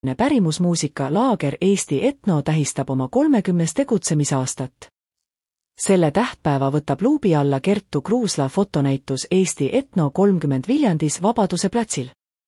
pärimusmuusika laager Eesti Etno tähistab oma 30. tegutsemisaastat. Selle tähtpäeva võtab luubi alla Kertu Kruusla fotonäitus Eesti Etno 30 Viljandis Vabaduse platsil.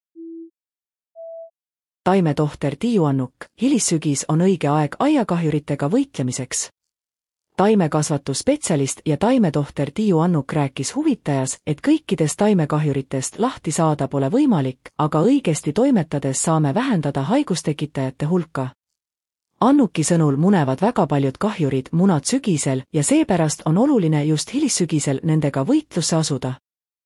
Taimetohter Tiiu Annuk, hilissügis on õige aeg aiakahjuritega võitlemiseks. Taimekasvatusspetsialist ja taimetohter Tiiu Annuk rääkis Huvitajas, et kõikidest taimekahjuritest lahti saada pole võimalik, aga õigesti toimetades saame vähendada haigustekitajate hulka. Annuki sõnul munevad väga paljud kahjurid munad sügisel ja seepärast on oluline just hilissügisel nendega võitlusse asuda.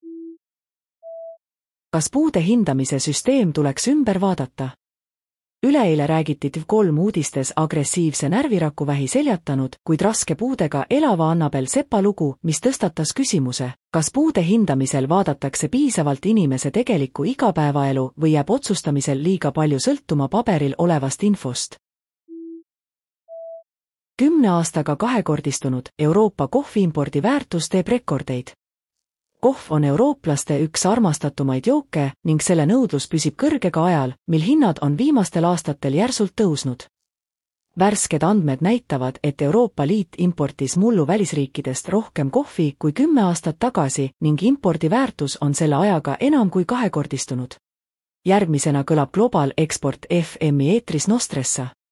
Kas puude hindamise süsteem tuleks ümber vaadata? Üleeile räägiti TV3 uudistes agressiivse närvirakuvähi seljatanud, kuid raske puudega elava Annabel Sepa lugu, mis tõstatas küsimuse, kas puude hindamisel vaadatakse piisavalt inimese tegelikku igapäevaelu või jääb otsustamisel liiga palju sõltuma paberil olevast infost. 10 aastaga kahekordistunud Euroopa kohviimpordi väärtus teeb rekordeid. Kohv on eurooplaste üks armastatumaid jooke ning selle nõudlus püsib kõrge ka ajal, mil hinnad on viimastel aastatel järsult tõusnud. Värsked andmed näitavad, et Euroopa Liit importis mullu välisriikidest rohkem kohvi kui 10 aastat tagasi ning impordi väärtus on selle ajaga enam kui kahekordistunud. Järgmisena kõlab Global Export FM eetris Nostressa.